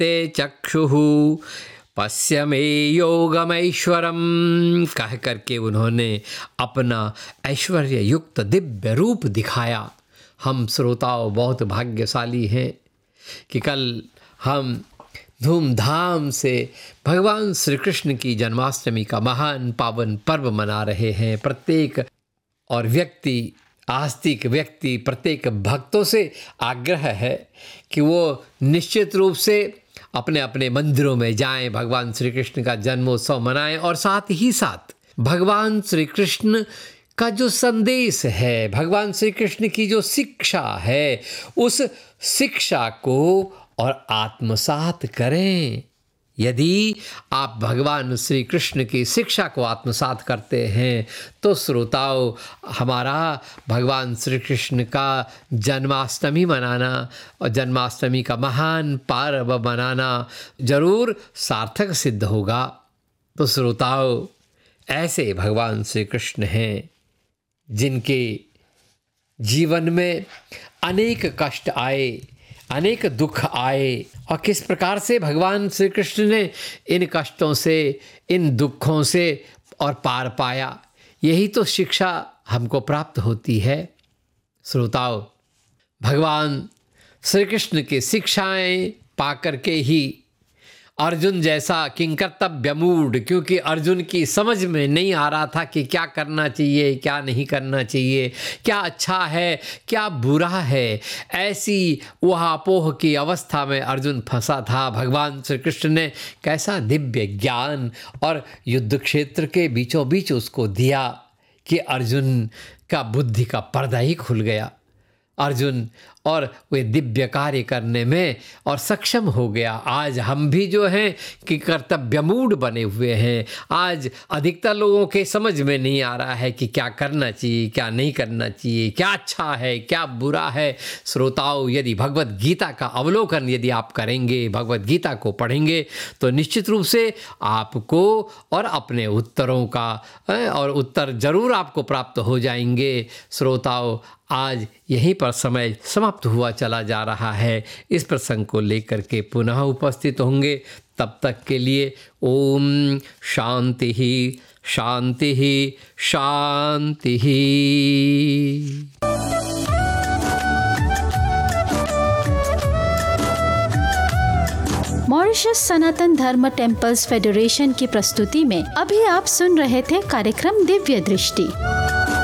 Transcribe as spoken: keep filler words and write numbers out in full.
ते चक्षुः पश्य मे योगमैश्वरम, कह करके उन्होंने अपना ऐश्वर्य युक्त दिव्य रूप दिखाया। हम श्रोताओं बहुत भाग्यशाली हैं कि कल हम धूमधाम से भगवान श्री कृष्ण की जन्माष्टमी का महान पावन पर्व मना रहे हैं। प्रत्येक और व्यक्ति, आस्तिक व्यक्ति, प्रत्येक भक्तों से आग्रह है कि वो निश्चित रूप से अपने अपने मंदिरों में जाएं, भगवान श्री कृष्ण का जन्मोत्सव मनाएं और साथ ही साथ भगवान श्री कृष्ण का जो संदेश है, भगवान श्री कृष्ण की जो शिक्षा है, उस शिक्षा को और आत्मसात करें। यदि आप भगवान श्री कृष्ण की शिक्षा को आत्मसात करते हैं तो श्रोताओं, हमारा भगवान श्री कृष्ण का जन्माष्टमी मनाना और जन्माष्टमी का महान पर्व मनाना जरूर सार्थक सिद्ध होगा। तो श्रोताओं, ऐसे भगवान श्री कृष्ण हैं जिनके जीवन में अनेक कष्ट आए, अनेक दुख आए, और किस प्रकार से भगवान श्री कृष्ण ने इन कष्टों से, इन दुखों से और पार पाया, यही तो शिक्षा हमको प्राप्त होती है। श्रोताओं, भगवान श्री कृष्ण की शिक्षाएं पाकर के ही अर्जुन जैसा किंकर्तव्य मूड, क्योंकि अर्जुन की समझ में नहीं आ रहा था कि क्या करना चाहिए, क्या नहीं करना चाहिए, क्या अच्छा है, क्या बुरा है, ऐसी ऊहापोह की अवस्था में अर्जुन फंसा था। भगवान श्री कृष्ण ने कैसा दिव्य ज्ञान और युद्ध क्षेत्र के बीचों बीच उसको दिया कि अर्जुन का बुद्धि का पर्दा ही खुल गया। अर्जुन और वे दिव्य कार्य करने में और सक्षम हो गया। आज हम भी जो हैं कि कर्तव्य मूड बने हुए हैं। आज अधिकतर लोगों के समझ में नहीं आ रहा है कि क्या करना चाहिए, क्या नहीं करना चाहिए, क्या अच्छा है, क्या बुरा है। श्रोताओं, यदि भगवत गीता का अवलोकन यदि आप करेंगे, भगवत गीता को पढ़ेंगे, तो निश्चित रूप से आपको और अपने उत्तरों का और उत्तर जरूर आपको प्राप्त हो जाएंगे। श्रोताओं, आज यहीं पर समय समाप्त हुआ चला जा रहा है। इस प्रसंग को लेकर के पुनः उपस्थित होंगे। तब तक के लिए ओम शांति ही शांति ही शांति ही। मॉरिशस सनातन धर्म टेम्पल्स फेडरेशन की प्रस्तुति में अभी आप सुन रहे थे कार्यक्रम दिव्य दृष्टि।